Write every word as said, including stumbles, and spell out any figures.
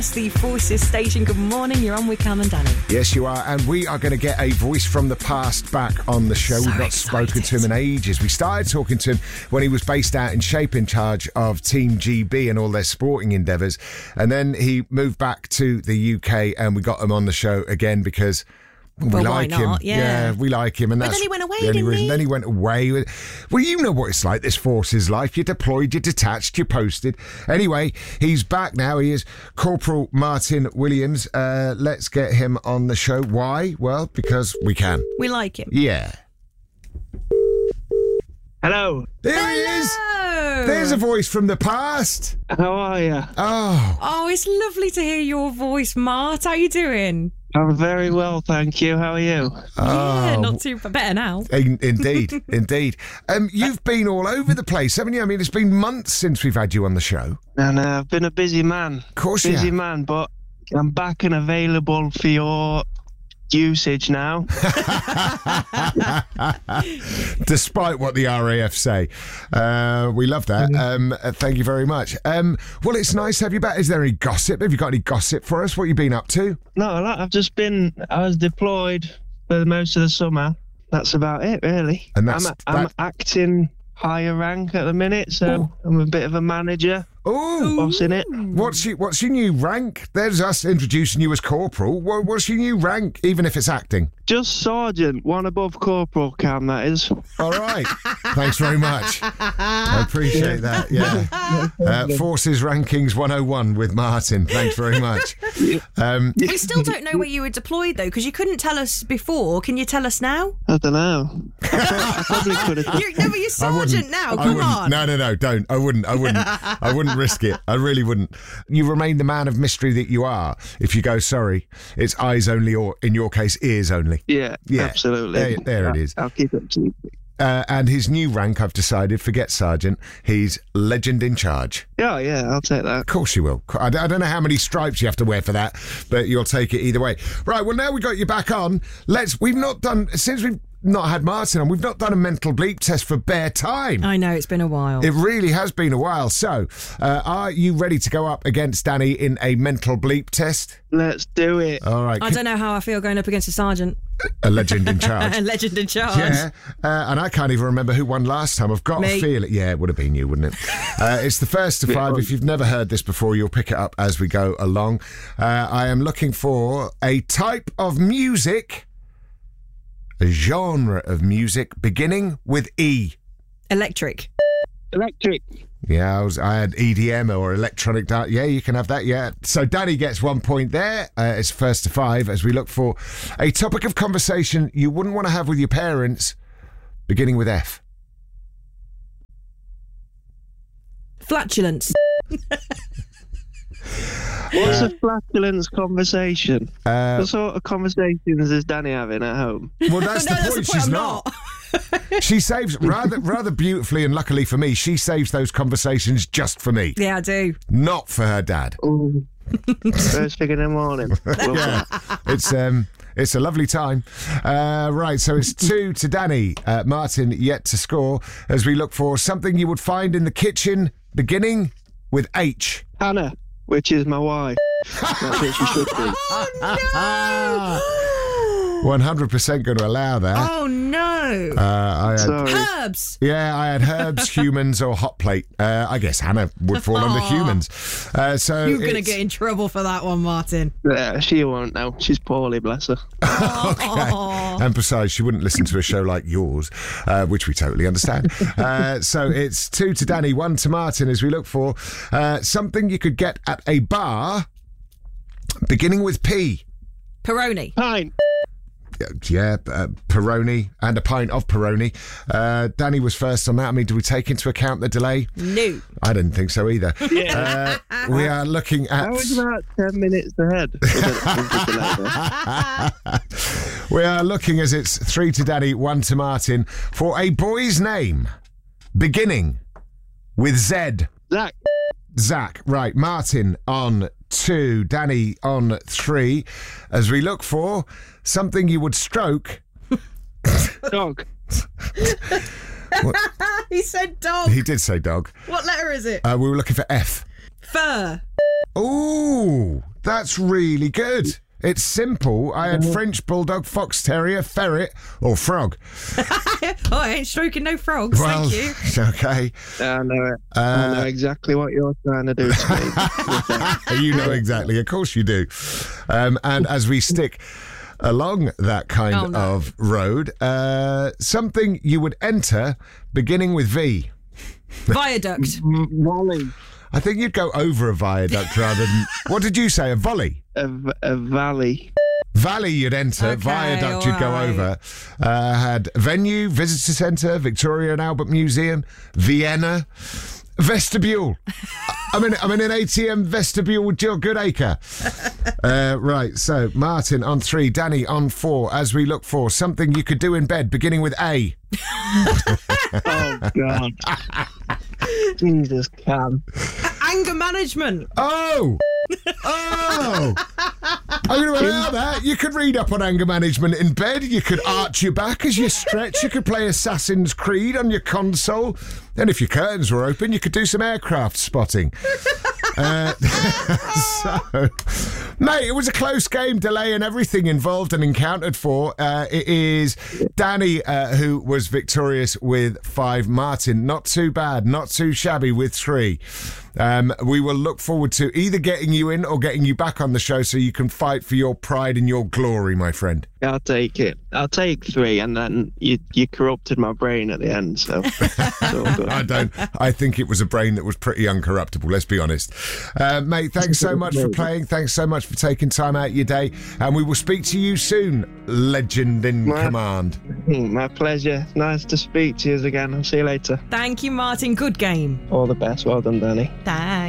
It's the Forces station. Good morning. You're on with Cam and Danny. Yes, you are. And we are going to get a voice from the past back on the show. So We've not excited. spoken to him in ages. We started talking to him when he was based out in Shape, in charge of Team G B and all their sporting endeavours. And then he moved back to the U K and we got him on the show again because... We Well, why like not? him. Yeah. we like him. And But that's then he went away, the only didn't reason. he? Then he went away. Well, you know what it's like, this Forces life. You're deployed, you're detached, you're posted. Anyway, he's back now. He is Corporal Martin Williams. Uh, let's get him on the show. Why? Well, because we can. We like him. Yeah. Hello. There he is. Hello. There's a voice from the past. How are you? Oh, Oh, it's lovely to hear your voice, Mart. How you doing? I'm very well, thank you. How are you? Yeah, Oh. not too bad. Better now. in- indeed, indeed. Um, you've been all over the place, haven't you? I mean, it's been months since we've had you on the show. And uh, I've been a busy man. Of course you Busy have. man, but I'm back and available for your usage now. Despite what the R A F say. Uh, we love that. Um, uh, thank you very much. Um, well, it's nice to have you back. Is there any gossip? Have you got any gossip for us? What have you been up to? No, a lot. I've just been, I was deployed for most of the summer. That's about it, really. And that's- I'm, I'm that- acting higher rank at the minute, so I'm a bit of a manager, Oh, bossing it. what's your, what's your new rank? There's us introducing you as corporal. What, what's your new rank, even if it's acting? Just sergeant, one above corporal, Cam, that is. All right. Thanks very much. I appreciate that. Yeah. Uh, Forces Rankings one oh one with Martin. Thanks very much. Um, We still don't know where you were deployed, though, because you couldn't tell us before. Can you tell us now? I don't know. I, pro- I probably could have. You, no, but you're I wouldn't. sergeant now. I Come wouldn't. on. No, no, no, don't. I wouldn't. I wouldn't. I wouldn't risk it. I really wouldn't. You remain the man of mystery that you are. If you go, sorry, it's eyes only, or in your case, ears only. Yeah, Yeah. absolutely. There- there it is. I'll keep it secret. Uh, and his new rank, I've decided, forget sergeant, he's legend in charge. Yeah, yeah, I'll take that. Of course you will. I, I don't know how many stripes you have to wear for that, but you'll take it either way. Right, well, now we got you back on. Let's, we've not done, since we've not had Martin on, we've not done a mental bleep test for bare time. I know, it's been a while. It really has been a while. So, uh, are you ready to go up against Danny in a mental bleep test? Let's do it. All right. I don't know how I feel going up against a sergeant. A legend in charge. A legend in charge. Yeah, uh, and I can't even remember who won last time. I've got Me. a feel it. Yeah, it would have been you, wouldn't it? Uh, it's the first to five. If you've never heard this before, you'll pick it up as we go along. Uh, I am looking for a type of music, a genre of music beginning with E. Electric. Electric. Yeah, I, was, I had E D M or electronic dance. Yeah, you can have that, yeah. So Danny gets one point there. Uh, it's first to five as we look for a topic of conversation you wouldn't want to have with your parents, beginning with F. Flatulence. What's a flatulence conversation? Uh, what sort of conversations is Danny having at home? well, that's no, the that's point. the point. She's I'm not. not. She saves, rather rather beautifully and luckily for me, she saves those conversations just for me, Yeah, I do. not for her dad. Ooh. First thing in the morning. Love Yeah, that. it's um, it's a lovely time. Uh, right, so it's two to Danny. Uh, Martin yet to score as we look for something you would find in the kitchen, beginning with H. Hannah, which is my wife. That's what she should be. one hundred percent going to allow that. Oh, no. Uh, I had, Sorry. Herbs. yeah, I had herbs, humans, or hot plate. Uh, I guess Hannah would fall under Aw. humans. Uh, so You're going to it's- get in trouble for that one, Martin. Yeah, she won't know. She's poorly, bless her. Oh. And besides, she wouldn't listen to a show like yours, uh, which we totally understand. uh, so it's two to Danny, one to Martin as we look for uh, something you could get at a bar beginning with P. Peroni. Pine. Yeah, uh, Peroni and a pint of Peroni. Uh, Danny was first on that. I mean, do we take into account the delay? No. I didn't think so either. Yeah. Uh, we are looking at... I was about ten minutes ahead. with the- with the delay there. We are looking as it's three to Danny, one to Martin for a boy's name beginning with Z. Zach. Zach, right. Martin on two, Danny on three. As we look for something you would stroke. Dog. He said dog. He did say dog. What letter is it? Uh, we were looking for F. Fur. Ooh, That's really good. It's simple. I had French Bulldog, Fox Terrier, Ferret, or Frog. Oh, I ain't stroking no frogs, Well, thank you. okay. I know it. Uh, I know exactly what you're trying to do to me. with that. You know exactly. Of course you do. Um, and as we stick along that kind Oh, no. of road, uh, something you would enter beginning with V. Viaduct. Volley. I think you'd go over a viaduct rather than... What did you say? A volley? A, v- a valley. Valley you'd enter, Okay, viaduct you'd all go right. over. Uh, had venue, visitor centre, Victoria and Albert Museum, Vienna, vestibule. I'm in, I'm in an A T M vestibule with Jill Goodacre. Uh, right, so Martin on three, Danny on four, as we look for something you could do in bed, beginning with A. Oh, God. Jesus, Cam. Anger management. Oh! Oh! I'm going to allow that. You could read up on anger management in bed. You could arch your back as you stretch. You could play Assassin's Creed on your console. And if your curtains were open, you could do some aircraft spotting. Uh, so, mate, it was a close game, delay and everything involved and encountered for. Uh, it is Danny uh, who was victorious with five. Martin, not too bad, not too shabby with three. Um, we will look forward to either getting you in or getting you back on the show so you can fight for your pride and your glory, my friend. I'll take it. I'll take three, and then you you corrupted my brain at the end, so it's all good. I don't. I think it was a brain that was pretty uncorruptible, let's be honest. Uh, mate, thanks so much for playing. Thanks so much for taking time out of your day. And we will speak to you soon, legend in My- command. My pleasure. Nice to speak to you again. I'll see you later. Thank you, Martin. Good game. All the best. Well done, Danny. Thanks.